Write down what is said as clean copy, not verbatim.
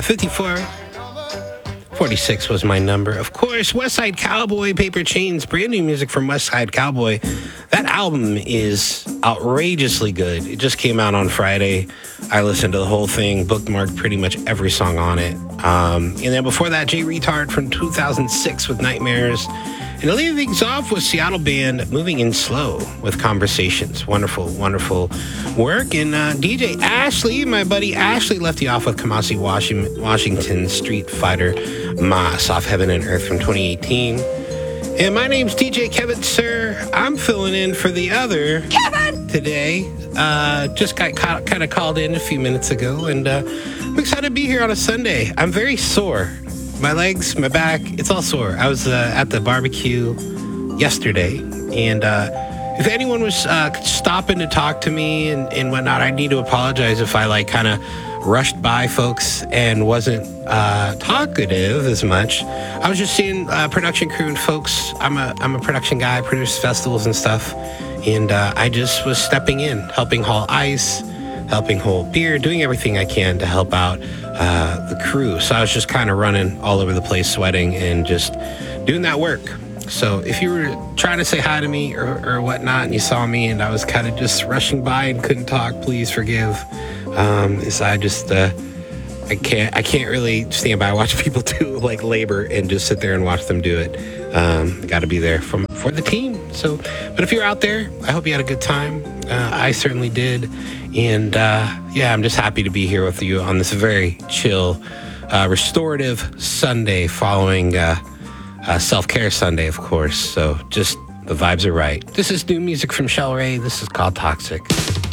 54. 46 was my number. Of course, West Side Cowboy, Paper Chains, brand new music from West Side Cowboy. That album is outrageously good. It just came out on Friday. I listened to the whole thing, bookmarked pretty much every song on it. And then before that, Jay Retard from 2006 with Nightmares. And to leave things off was Seattle band Moving in Slow with Conversations. Wonderful, wonderful work. And DJ Ashley, my buddy Ashley, left you off with Kamasi Washington Street Fighter Mas off Heaven and Earth from 2018. And my name's DJ Kevin, sir. I'm filling in for the other Kevin today. Just got kind of called in a few minutes ago, and I'm excited to be here on a Sunday. I'm very sore. My legs, my back, it's all sore. I was at the barbecue yesterday, and if anyone was stopping to talk to me and whatnot, I need to apologize if I kind of rushed by folks and wasn't talkative as much. I was just seeing production crew and folks. I'm a production guy, I produce festivals and stuff, and I just was stepping in, helping haul ice, helping hold beer, doing everything I can to help out the crew. So I was just kind of running all over the place, sweating and just doing that work. So if you were trying to say hi to me or whatnot, and you saw me and I was kind of just rushing by and couldn't talk, please forgive. I can't really stand by and watch people do labor and just sit there and watch them do it. Got to be there for the team. So, but if you're out there, I hope you had a good time. I certainly did. And I'm just happy to be here with you on this very chill, restorative Sunday following Self-Care Sunday, of course. So just the vibes are right. This is new music from Shell Ray. This is called Toxic.